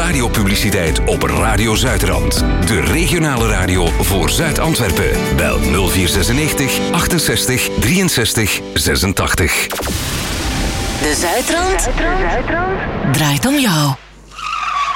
radiopubliciteit op Radio Zuidrand. De regionale radio voor Zuid-Antwerpen. Bel 0496 68 63 86. De Zuidrand draait om jou.